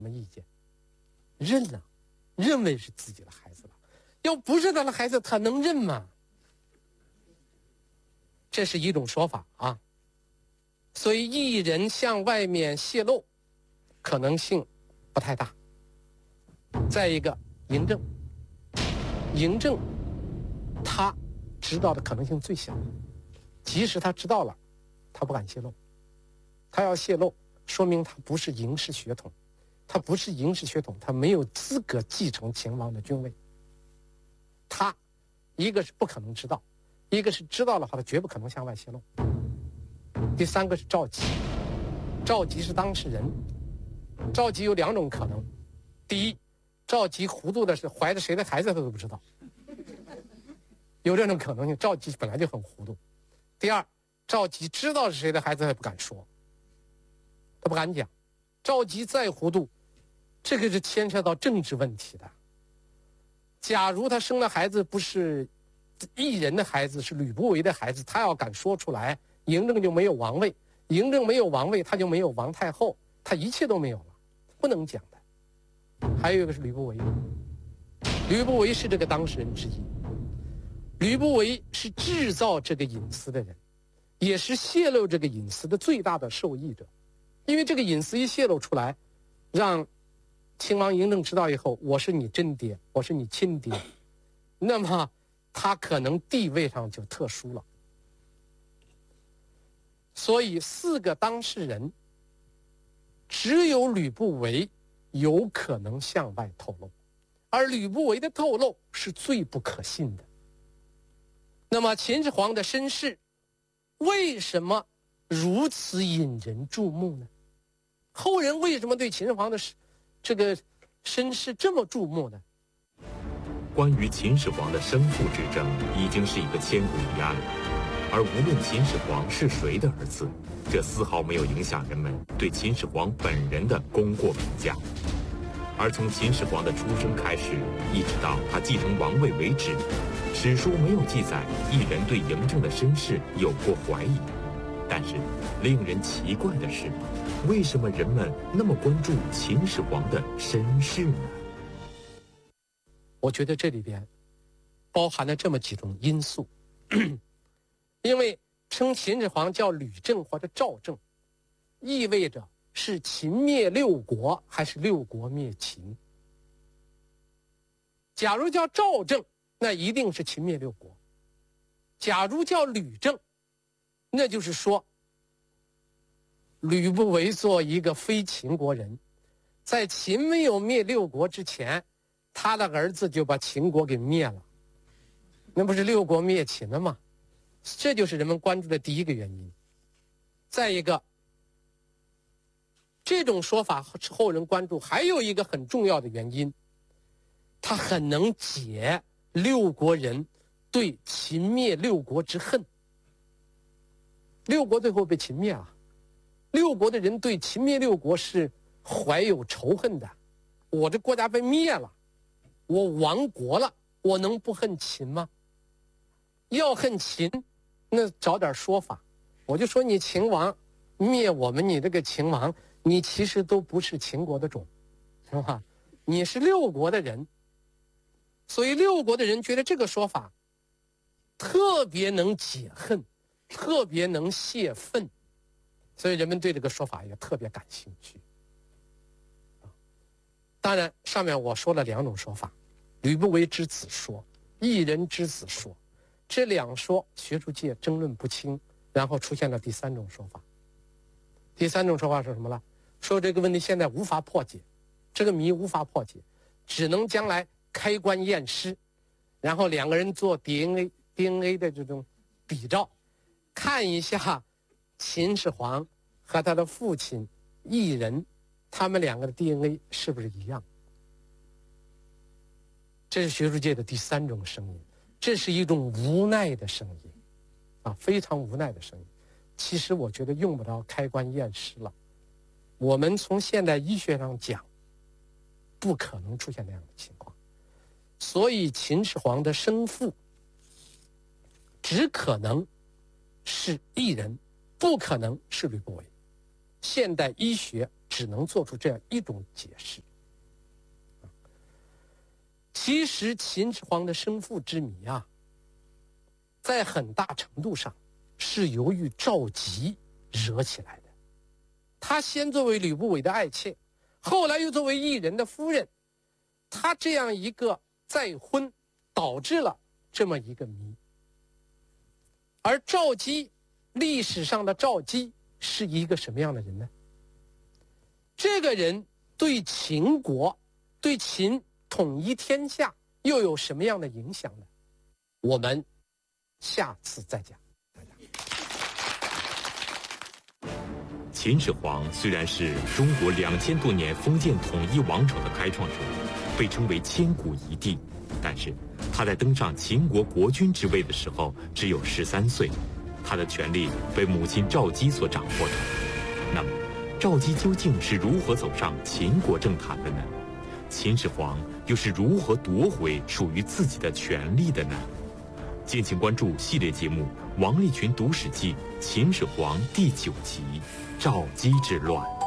什么意见？认了，认为是自己的孩子了。要不是他的孩子，他能认吗？这是一种说法啊。所以艺人向外面泄露可能性不太大。再一个，嬴政他知道的可能性最小，即使他知道了，他不敢泄露。他要泄露，说明他不是嬴氏血统，他没有资格继承秦王的君位。他一个是不可能知道，一个是知道的话，他绝不可能向外泄露。第三个是赵佶，赵佶是当事人。赵佶有两种可能：第一，赵佶糊涂的是怀着谁的孩子他都不知道，有这种可能性，赵佶本来就很糊涂。第二，赵佶知道是谁的孩子他也不敢说，他不敢讲。赵佶再糊涂，这个是牵涉到政治问题的。假如他生的孩子不是异人的孩子，是吕不韦的孩子，他要敢说出来，嬴政就没有王位，嬴政没有王位，他就没有王太后，他一切都没有了，不能讲的。还有一个是吕不韦，吕不韦是这个当事人之一，吕不韦是制造这个隐私的人，也是泄露这个隐私的最大的受益者。因为这个隐私一泄露出来，让秦王嬴政知道以后，我是你真爹，我是你亲爹，那么他可能地位上就特殊了。所以4个当事人，只有吕不韦有可能向外透露，而吕不韦的透露是最不可信的。那么秦始皇的身世为什么如此引人注目呢？后人为什么对秦始皇的这个身世这么注目呢？ 关于秦始皇的生父之争已经是一个千古疑案了，而无论秦始皇是谁的儿子，这丝毫没有影响人们对秦始皇本人的功过评价。而从秦始皇的出生开始，一直到他继承王位为止，史书没有记载一人对嬴政的身世有过怀疑。但是令人奇怪的是，为什么人们那么关注秦始皇的身世呢？ 我觉得这里边包含了这么几种因素。因为称秦始皇叫吕政或者赵政，意味着是秦灭6国还是6国灭秦。假如叫赵政，那一定是秦灭6国；假如叫吕政，那就是说吕不韦做一个非秦国人，在秦没有灭6国之前，他的儿子就把秦国给灭了，那不是6国灭秦了吗？这就是人们关注的第一个原因。再一个，这种说法后人关注还有一个很重要的原因，他很能解6国人对秦灭6国之恨。6国最后被秦灭了，6国的人对秦灭6国是怀有仇恨的。我这国家被灭了，我亡国了，我能不恨秦吗？要恨秦，那找点说法。我就说你秦王灭我们，你这个秦王，你其实都不是秦国的种，是吧？你是6国的人。所以6国的人觉得这个说法特别能解恨，特别能泄愤，所以人们对这个说法也特别感兴趣。当然上面我说了2种说法，吕不韦之子说，异人之子说，这2说学术界争论不清，然后出现了第3种说法。第3种说法是什么呢？说这个问题现在无法破解，这个谜无法破解，只能将来开棺验尸，然后2个人做 DNA 的这种比照，看一下秦始皇和他的父亲异人，他们2个的 DNA 是不是一样。这是学术界的第3种声音，这是一种无奈的声音啊，非常无奈的声音。其实我觉得用不着开棺验尸了，我们从现代医学上讲，不可能出现那样的情况。所以秦始皇的生父只可能是异人，不可能是吕不韦。现代医学只能做出这样一种解释。其实秦始皇的生父之谜啊，在很大程度上是由于赵佶惹起来的。他先作为吕不韦的爱妾，后来又作为异人的夫人，他这样一个再婚，导致了这么一个谜。而赵姬，历史上的赵姬是一个什么样的人呢？这个人对秦国、对秦统一天下又有什么样的影响呢？我们下次再讲。 秦始皇虽然是中国2000多年封建统一王朝的开创者，被称为千古一帝，但是他在登上秦国国君之位的时候只有13岁，他的权力被母亲赵姬所掌握着。那么，赵姬究竟是如何走上秦国政坛的呢？秦始皇又是如何夺回属于自己的权利的呢？敬请关注系列节目《王立群读史记·秦始皇》第9集《赵姬之乱》。